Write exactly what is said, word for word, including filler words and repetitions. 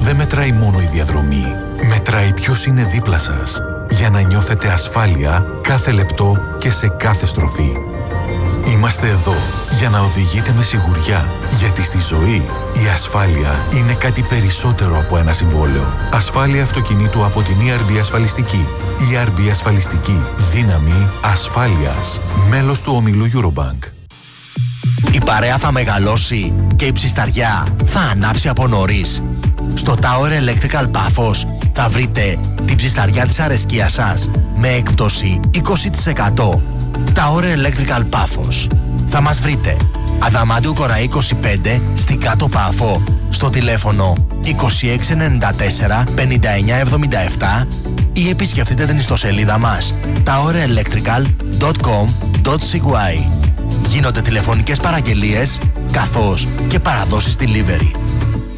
δεν μετράει μόνο η διαδρομή. Μετράει ποιος είναι δίπλα σας, για να νιώθετε ασφάλεια κάθε λεπτό και σε κάθε στροφή. Είμαστε εδώ για να οδηγείτε με σιγουριά, γιατί στη ζωή η ασφάλεια είναι κάτι περισσότερο από ένα συμβόλαιο. Ασφάλεια αυτοκινήτου από την ι αρ μπι Ασφαλιστική. ι αρ μπι Ασφαλιστική. Δύναμη ασφάλειας. Μέλος του ομίλου Eurobank. Η παρέα θα μεγαλώσει και η ψισταριά θα ανάψει από νωρίς. Στο Tower Electrical Πάφος θα βρείτε την ψισταριά της αρεσκίας σας με έκπτωση είκοσι τοις εκατό. Tower Electrical Πάφος. Θα μας βρείτε Αδαμάντιου Κοραή είκοσι πέντε στην Κάτω Πάφο στο τηλέφωνο είκοσι έξι ενενήντα τέσσερα πενήντα εννιά εβδομήντα επτά ή επισκεφτείτε την ιστοσελίδα μας tower electrical dot com dot c y. Γίνονται τηλεφωνικές παραγγελίες καθώς και παραδόσεις delivery.